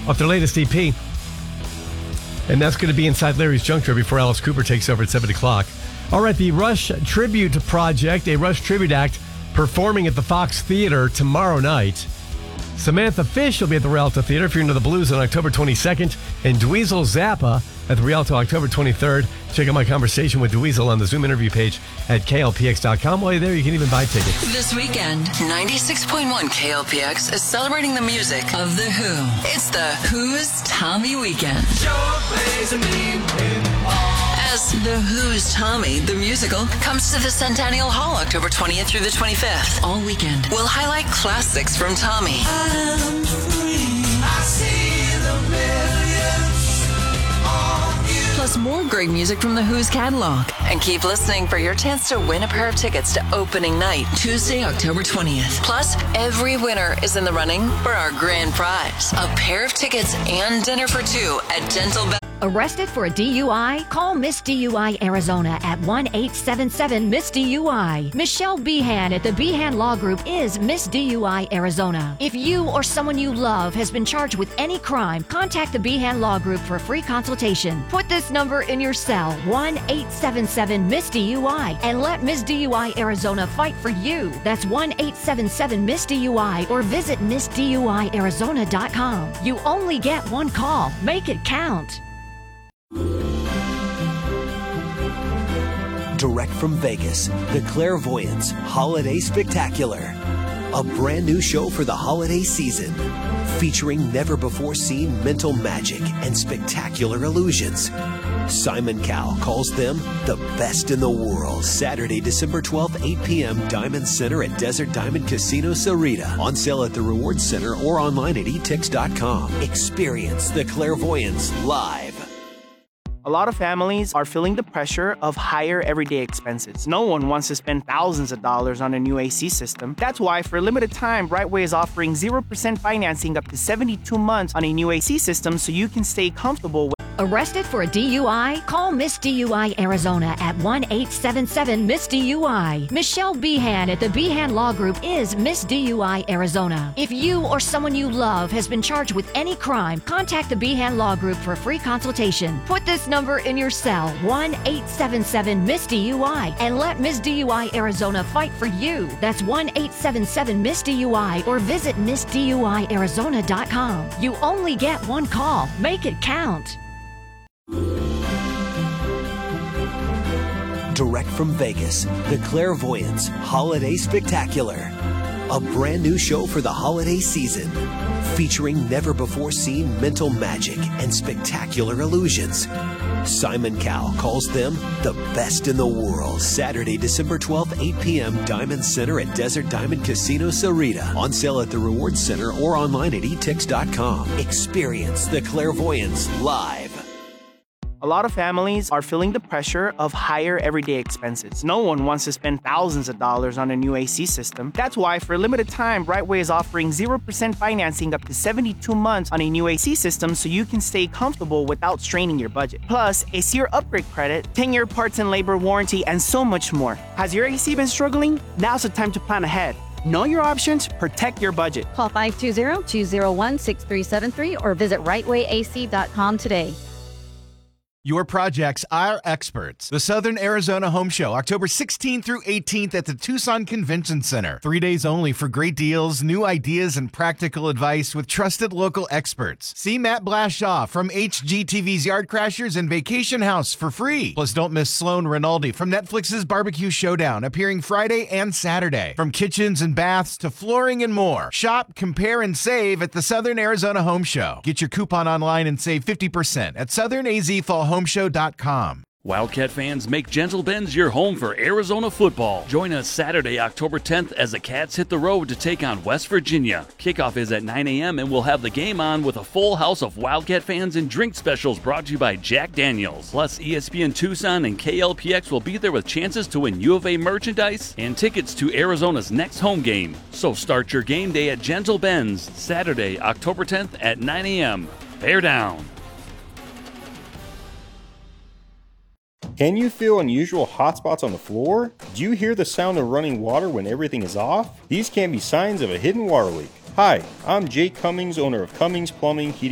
off their latest EP. And that's going to be inside Larry's Junk Drawer before Alice Cooper takes over at 7 o'clock. All right, the Rush Tribute Project, a Rush tribute act performing at the Fox Theater tomorrow night. Samantha Fish will be at the Rialto Theater if you're into the blues on October 22nd, and Dweezil Zappa at the Rialto October 23rd. Check out my conversation with Dweezil on the Zoom interview page at KLPX.com. While you're there, you can even buy tickets. This weekend, 96.1 KLPX is celebrating the music of The Who. It's The Who's Tommy Weekend. As The Who's Tommy, the musical, comes to the Centennial Hall October 20th through the 25th. All weekend, we'll highlight classics from Tommy. I'm free. I see the millions of you. Plus more great music from The Who's catalog. And keep listening for your chance to win a pair of tickets to opening night, Tuesday, October 20th. Plus, every winner is in the running for our grand prize, a pair of tickets and dinner for two at Gentle Bell. Arrested for a DUI? Call Miss DUI Arizona at 1-877-MISS-DUI. Michelle Behan at the Behan Law Group is Miss DUI Arizona. If you or someone you love has been charged with any crime, contact the Behan Law Group for a free consultation. Put this number in your cell, 1-877-MISS-DUI, and let Miss DUI Arizona fight for you. That's 1-877-MISS-DUI, or visit MissDUIArizona.com. You only get one call. Make it count. Direct from Vegas, The Clairvoyants Holiday Spectacular. A brand new show for the holiday season, featuring never-before-seen mental magic and spectacular illusions. Simon Cowell calls them the best in the world. Saturday, December 12th, 8 p.m., Diamond Center at Desert Diamond Casino Sarita. On sale at the Rewards Center or online at etix.com. Experience The Clairvoyants live. A lot of families are feeling the pressure of higher everyday expenses. No one wants to spend thousands of dollars on a new AC system. That's why, for a limited time, Brightway is offering 0% financing up to 72 months on a new AC system so you can stay comfortable with. Arrested for a DUI? Call Miss DUI Arizona at 1-877-MISS-DUI. Michelle Behan at the Behan Law Group is Miss DUI Arizona. If you or someone you love has been charged with any crime, contact the Behan Law Group for a free consultation. Put this number in your cell, 1-877-MISS-DUI, and let Miss DUI Arizona fight for you. That's 1-877-MISS-DUI, or visit MissDUIArizona.com. You only get one call. Make it count. Direct from Vegas, The Clairvoyants Holiday Spectacular. A brand new show for the holiday season, featuring never-before-seen mental magic and spectacular illusions. Simon Cowell calls them the best in the world. Saturday, December 12th, 8 p.m., Diamond Center at Desert Diamond Casino Sarita. On sale at the Rewards Center or online at etix.com. Experience The Clairvoyants live. A lot of families are feeling the pressure of higher everyday expenses. No one wants to spend thousands of dollars on a new AC system. That's why, for a limited time, Brightway is offering 0% financing up to 72 months on a new AC system so you can stay comfortable without straining your budget. Plus, a SEER upgrade credit, 10-year parts and labor warranty, and so much more. Has your AC been struggling? Now's the time to plan ahead. Know your options, protect your budget. Call 520-201-6373 or visit rightwayac.com today. Your projects, our experts. The Southern Arizona Home Show, October 16th through 18th at the Tucson Convention Center. 3 days only for great deals, new ideas, and practical advice with trusted local experts. See Matt Blashaw from HGTV's Yard Crashers and Vacation House for free. Plus, don't miss Sloan Rinaldi from Netflix's Barbecue Showdown, appearing Friday and Saturday. From kitchens and baths to flooring and more. Shop, compare, and save at the Southern Arizona Home Show. Get your coupon online and save 50% at southernazfallhomeshow.com. Wildcat fans, make Gentle Ben's your home for Arizona football. Join us Saturday, October 10th as the Cats hit the road to take on West Virginia. Kickoff is at 9 a.m. and we'll have the game on with a full house of Wildcat fans and drink specials brought to you by Jack Daniels. Plus, ESPN Tucson and KLPX will be there with chances to win U of A merchandise and tickets to Arizona's next home game. So start your game day at Gentle Ben's Saturday, October 10th at 9 a.m. Bear down. Can you feel unusual hot spots on the floor? Do you hear the sound of running water when everything is off? These can be signs of a hidden water leak. Hi, I'm Jake Cummings, owner of Cummings Plumbing, Heating,